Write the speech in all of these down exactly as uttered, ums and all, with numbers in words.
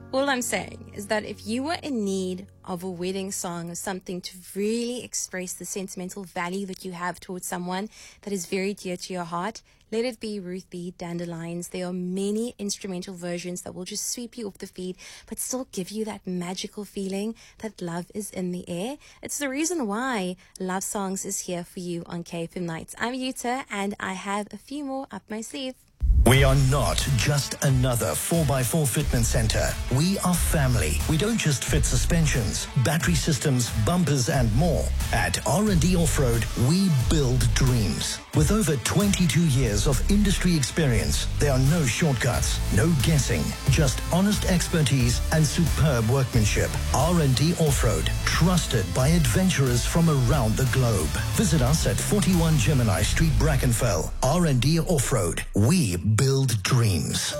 All I'm saying is that if you were in need of a wedding song or something to really express the sentimental value that you have towards someone that is very dear to your heart, let it be Ruth B. Dandelions. There are many instrumental versions that will just sweep you off the feet, but still give you that magical feeling that love is in the air. It's the reason why Love Songs is here for you on K F M Nights. I'm Yuta, and I have a few more up my sleeve. We are not just another four by four fitment center. We are family. We don't just fit suspensions, battery systems, bumpers, and more. At R and D Off-Road, we build dreams. With over twenty-two years of industry experience, there are no shortcuts, no guessing, just honest expertise and superb workmanship. R and D Off-Road, trusted by adventurers from around the globe. Visit us at forty-one Gemini Street, Brackenfell. R and D Off-Road. We build dreams.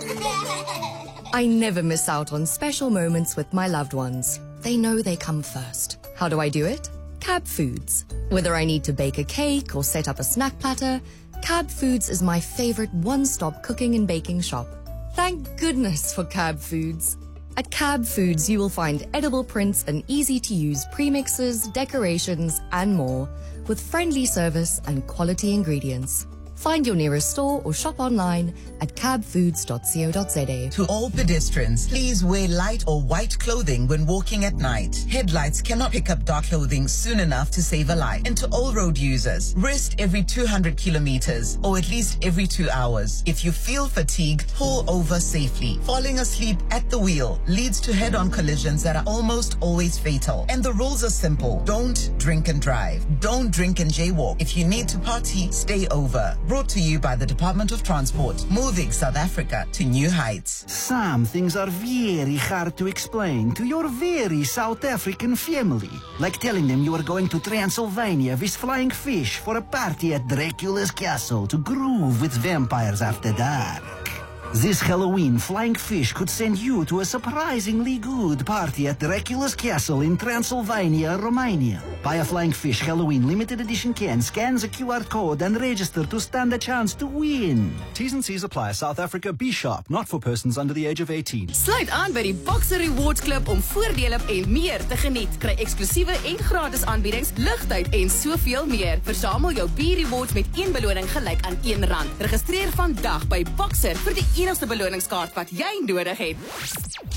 I never miss out on special moments with my loved ones. They know they come first. How do I do it? Cab Foods. Whether I need to bake a cake or set up a snack platter, Cab Foods is my favorite one-stop cooking and baking shop. Thank goodness for Cab Foods. At Cab Foods, you will find edible prints and easy-to-use premixes, decorations, and more, with friendly service and quality ingredients. Find your nearest store or shop online at cab foods dot co dot za. To all pedestrians, please wear light or white clothing when walking at night. Headlights cannot pick up dark clothing soon enough to save a life. And to all road users, rest every two hundred kilometers or at least every two hours. If you feel fatigued, pull over safely. Falling asleep at the wheel leads to head-on collisions that are almost always fatal. And the rules are simple. Don't drink and drive. Don't drink and jaywalk. If you need to party, stay over. Brought to you by the Department of Transport, moving South Africa to new heights. Some things are very hard to explain to your very South African family. Like telling them you are going to Transylvania with flying fish for a party at Dracula's castle to groove with vampires after dark. This Halloween, Flying Fish could send you to a surprisingly good party at Dracula's Castle in Transylvania, Romania. Buy a Flying Fish Halloween limited edition can, scan the Q R code and register to stand a chance to win. T's and C's apply. South Africa, be sharp, not for persons under the age of eighteen. Sluit aan by die Boxer Rewards Club om voordele en meer te geniet. Kry eksklusiewe en gratis aanbiedings, ligtyd en soveel meer. Versamel jou B-Rewards met een beloning gelyk aan een rand. Registreer vandag by Boxer vir die enigste beloningskaart wat jy nodig het.